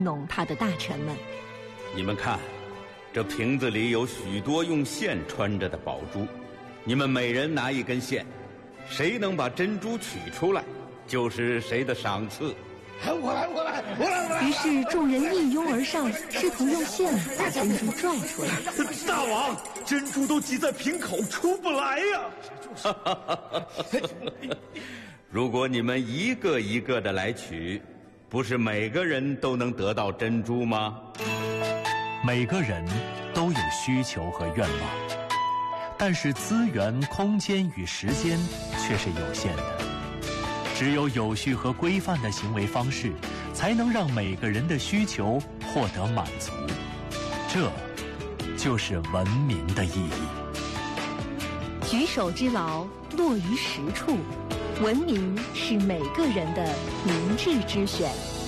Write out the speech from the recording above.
弄他的大臣们。 你们看，这瓶子里有许多用线穿着的宝珠，你们每人拿一根线，谁能把珍珠取出来，就是谁的赏赐。 我来！ 于是众人一拥而上，试图用线把珍珠拽出来。 大王，珍珠都挤在瓶口，出不来呀！ 如果你们一个一个的来取，不是每个人都能得到珍珠吗？ 每个人都有需求和愿望，但是资源、空间与时间却是有限的。只有有序和规范的行为方式，才能让每个人的需求获得满足。这就是文明的意义。 举手之劳，落于实处。文明是每个人的明智之选。